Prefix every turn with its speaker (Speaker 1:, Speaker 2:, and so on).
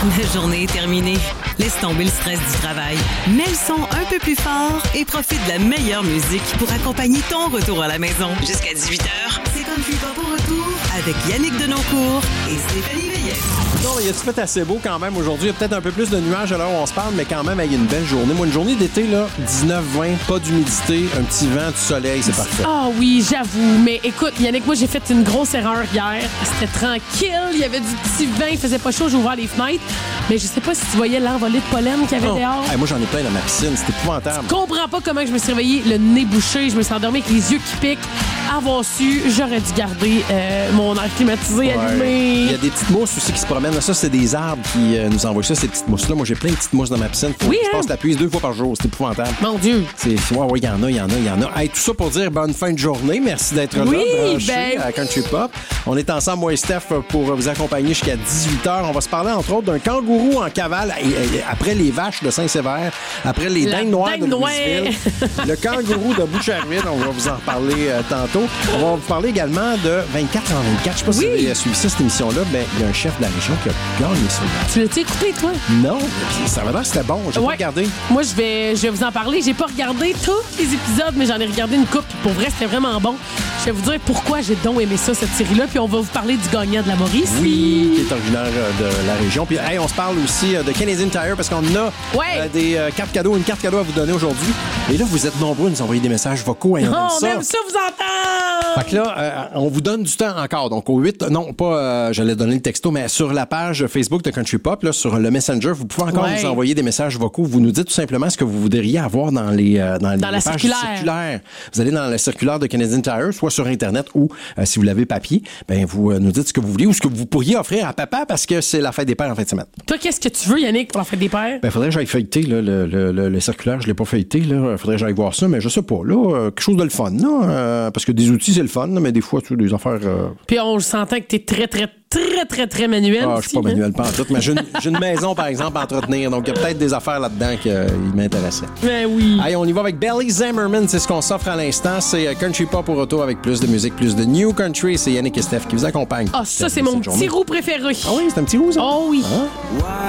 Speaker 1: La journée est terminée. Laisse tomber le stress du travail. Mets le son un peu plus fort et profite de la meilleure musique pour accompagner ton retour à la maison. Jusqu'à 18h, c'est Country Pop au retour avec Yannick Denoncourt et Stéphanie Veillette.
Speaker 2: Non, il a fait assez beau quand même aujourd'hui. Il y a peut-être un peu plus de nuages à l'heure où on se parle, mais quand même, il y a une belle journée. Moi, une journée d'été, là, 19-20, pas d'humidité, un petit vent, du soleil, c'est parfait.
Speaker 3: Ah oui, j'avoue. Mais écoute, Yannick, moi, j'ai fait une grosse erreur hier. C'était tranquille. Il y avait du petit vent. Il faisait pas chaud. J'ai ouvert les fenêtres. Mais je sais pas si tu voyais l'envolée de pollen qu'il y avait dehors.
Speaker 2: Hey, moi, j'en ai plein dans ma piscine. C'était épouvantable.
Speaker 3: Je comprends pas comment je me suis réveillée le nez bouché. Je me suis endormie avec les yeux qui piquent. Avoir su, j'aurais dû garder mon air climatisé allumé.
Speaker 2: Il y a des petites mousses aussi qui se promènent. Ça, c'est des arbres qui nous envoient ça, ces petites mousses-là. Moi, j'ai plein de petites mousses dans ma piscine. Je passe la puise 2 fois par jour. C'est épouvantable.
Speaker 3: Mon Dieu.
Speaker 2: Il y en a. Hey, tout ça pour dire bonne fin de journée. Merci d'être là, branché à Country Pop. On est ensemble, moi et Steph, pour vous accompagner jusqu'à 18h. On va se parler, entre autres, d'un kangourou en cavale après les vaches de Saint-Sévère, après les dingues noires de Louisville, le kangourou de Boucherville. On va vous en reparler tantôt. On va vous parler également de 24 en 24. Je sais pas si vous avez suivi ça, cette émission-là. Ben, il y a un chef de la région qui a gagné ça.
Speaker 3: Tu l'as-tu écouté, toi?
Speaker 2: Non. Ça va l'air que c'était bon. J'ai pas regardé.
Speaker 3: Moi, je vais vous en parler. J'ai pas regardé tous les épisodes, mais j'en ai regardé une couple. Pour vrai, c'était vraiment bon. Je vais vous dire pourquoi j'ai donc aimé ça, cette série-là. Puis on va vous parler du gagnant de la Mauricie.
Speaker 2: Oui, qui est originaire de la région. Puis on se parle aussi de Canadian Tire parce qu'on a des cartes cadeaux, une carte cadeau à vous donner aujourd'hui. Et là, vous êtes nombreux à nous envoyer des messages vocaux. On aime
Speaker 3: ça vous entend!
Speaker 2: Fait que là, on vous donne du temps encore. Donc, au 8, non, pas, j'allais donner le texto, mais sur la page Facebook de Country Pop, là, sur le Messenger, vous pouvez encore nous envoyer des messages vocaux. Vous nous dites tout simplement ce que vous voudriez avoir dans les pages circulaires. Vous allez dans la circulaire de Canadian Tire, soit sur Internet ou, si vous l'avez papier, ben vous nous dites ce que vous voulez ou ce que vous pourriez offrir à papa parce que c'est la fête des pères en fin de semaine.
Speaker 3: Toi, qu'est-ce que tu veux, Yannick, pour la fête des pères?
Speaker 2: Ben, faudrait que j'aille feuilleter là, le circulaire. Je l'ai pas feuilleté. Là. Faudrait que j'aille voir ça, mais je sais pas. Là, quelque chose de le fun. Là, parce que des outils, c'est le fun, là, mais des fois, tu sais, des affaires...
Speaker 3: Puis on s'entend que t'es très manuel.
Speaker 2: Je suis pas manuel, pas en tout, mais j'ai une maison, par exemple, à entretenir. Donc, il y a peut-être des affaires là-dedans qui m'intéressaient.
Speaker 3: Ben oui.
Speaker 2: Allez, on y va avec Belly Zimmerman. C'est ce qu'on s'offre à l'instant. C'est Country Pop au retour avec plus de musique, plus de New Country. C'est Yannick et Steph qui vous accompagnent.
Speaker 3: Ah, ça, c'est mon petit roux préféré.
Speaker 2: Ah oui, c'est un petit roux, ça?
Speaker 3: Oh oui.
Speaker 2: Ah.